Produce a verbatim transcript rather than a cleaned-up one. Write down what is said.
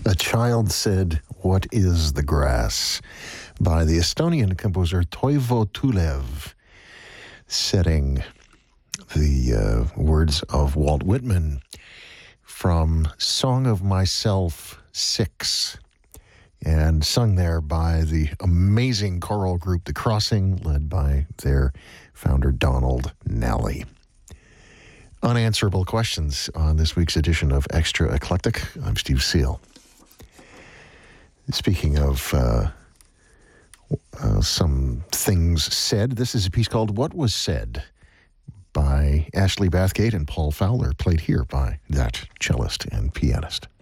A Child Said, What Is the Grass? By the Estonian composer Toivo Tulev, setting the uh, words of Walt Whitman from Song of Myself six, and sung there by the amazing choral group The Crossing, led by their founder Donald Nally. Unanswerable questions on this week's edition of Extra Eclectic. I'm Steve Seal. Speaking of uh, uh, some things said, this is a piece called What Was Said by Ashley Bathgate and Paul Fowler, played here by that cellist and pianist.